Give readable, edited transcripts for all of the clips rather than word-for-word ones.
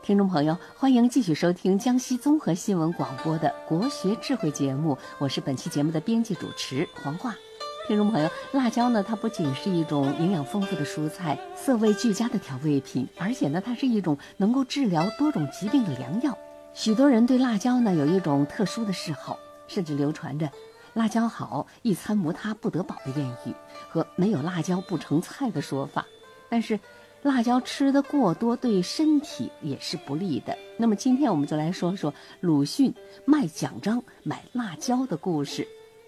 听众朋友，欢迎继续收听江西综合新闻广播的国学智慧节目，我是本期节目的编辑主持黄华。听众朋友，辣椒呢，它不仅是一种营养丰富的蔬菜，色味俱佳的调味品，而且呢，它是一种能够治疗多种疾病的良药。许多人对辣椒呢有一种特殊的嗜好，甚至流传着辣椒好，一餐无它不得饱的谚语和没有辣椒不成菜的说法。但是辣椒吃得过多对身体也是不利的。那么今天我们就来说说鲁迅卖奖章买辣椒的故事。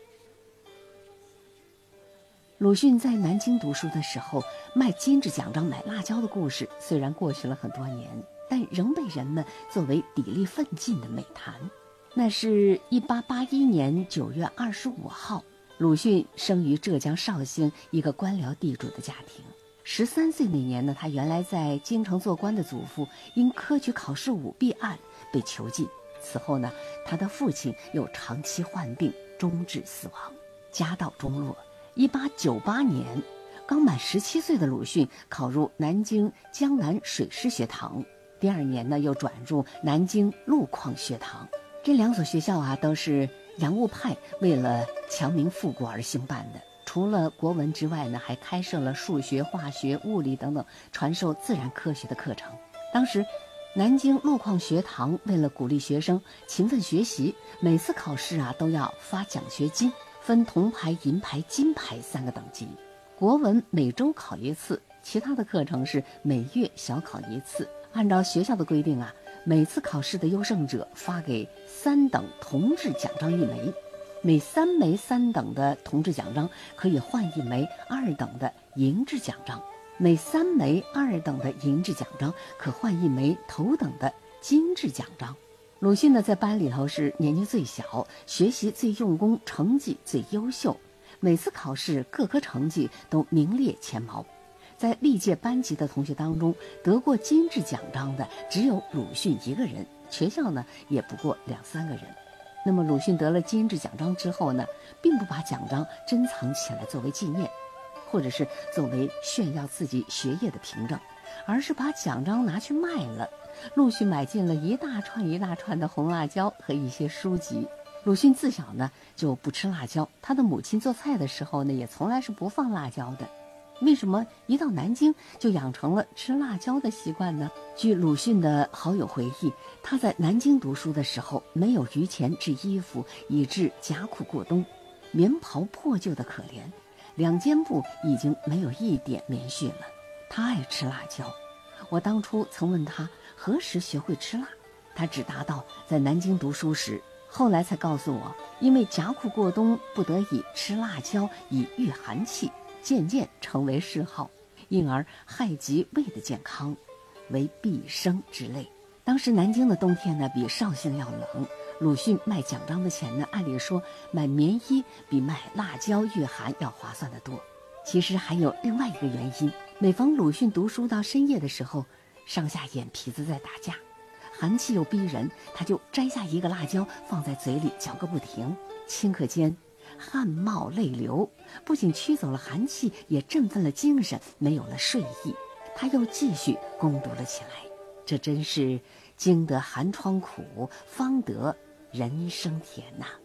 鲁迅在南京读书的时候卖金质奖章买辣椒的故事，虽然过去了很多年，但仍被人们作为砥砺奋进的美谈。那是1881年9月25号，鲁迅生于浙江绍兴一个官僚地主的家庭。13岁那年呢，他原来在京城做官的祖父因科举考试舞弊案被囚禁，此后呢，他的父亲又长期患病，终至死亡，家道中落。1898年，刚满17岁的鲁迅考入南京江南水师学堂，第二年呢，又转入南京路矿学堂。这两所学校啊，都是洋务派为了强民复国而兴办的。除了国文之外呢，还开设了数学、化学、物理等等传授自然科学的课程。当时南京路矿学堂为了鼓励学生勤奋学习，每次考试啊都要发奖学金，分铜牌、银牌、金牌3个等级。国文每周考一次，其他的课程是每月小考一次。按照学校的规定啊，每次考试的优胜者发给3等铜质奖章1枚，每3枚3等的铜质奖章可以换1枚2等的银质奖章，每3枚2等的银质奖章可换1枚头等的金质奖章。鲁迅呢，在班里头是年纪最小，学习最用功，成绩最优秀，每次考试各科成绩都名列前茅。在历届班级的同学当中，得过金质奖章的只有鲁迅1个人，全校呢也不过2-3个人。那么鲁迅得了金质奖章之后呢，并不把奖章珍藏起来作为纪念，或者是作为炫耀自己学业的凭证，而是把奖章拿去卖了。陆续买进了一大串一大串的红辣椒和一些书籍。鲁迅自小呢就不吃辣椒，他的母亲做菜的时候呢也从来是不放辣椒的。为什么一到南京就养成了吃辣椒的习惯呢？据鲁迅的好友回忆，他在南京读书的时候没有余钱制衣服，以致夹苦过冬，棉袍破旧的可怜，2肩部已经没有一点棉絮了。他爱吃辣椒，我当初曾问他何时学会吃辣，他只答道在南京读书时，后来才告诉我，因为夹苦过冬不得已吃辣椒以御寒气，渐渐成为嗜好，因而害及胃的健康，为毕生之累。当时南京的冬天呢比绍兴要冷，鲁迅卖奖章的钱呢，按理说买棉衣比卖辣椒御寒要划算得多。其实还有另外一个原因，每逢鲁迅读书到深夜的时候，上下眼皮子在打架，寒气又逼人，他就摘下一个辣椒放在嘴里嚼个不停，顷刻间汗冒泪流，不仅驱走了寒气，也振奋了精神，没有了睡意。他又继续攻读了起来。这真是经得寒窗苦，方得人生甜呐。